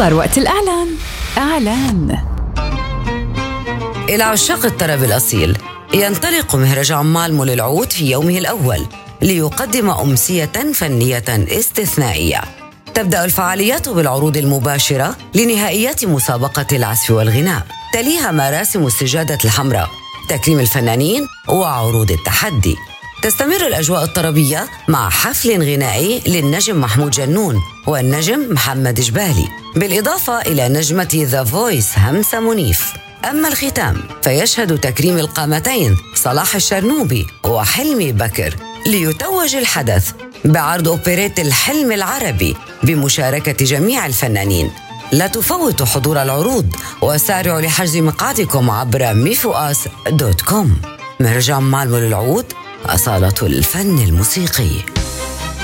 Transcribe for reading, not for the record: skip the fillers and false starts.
صار وقت الإعلان. إعلان. إلى عشاق الطرب الأصيل، ينطلق مهرجان مالمو للعود في يومه الأول ليقدم أمسية فنية استثنائية. تبدأ الفعاليات بالعروض المباشرة لنهائيات مسابقة العزف والغناء، تليها مراسم السجادة الحمراء، تكريم الفنانين وعروض التحدي. تستمر الأجواء الطربية مع حفل غنائي للنجم محمود جنون والنجم محمد جبالي، بالإضافة إلى نجمة ذا فويس همسة منيف. أما الختام فيشهد تكريم القامتين صلاح الشرنوبي وحلمي بكر، ليتوج الحدث بعرض أوبريت الحلم العربي بمشاركة جميع الفنانين. لا تفوتوا حضور العروض وسارعوا لحجز مقعدكم عبر mifuas.com. مهرجان مالمو للعود، أصالة الفن الموسيقي.